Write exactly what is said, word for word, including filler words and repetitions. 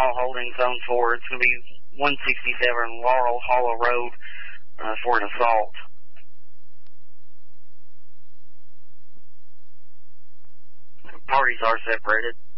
call holding zone four. It's going to be one sixty-seven Laurel Hollow Road uh, for an assault. Parties are separated.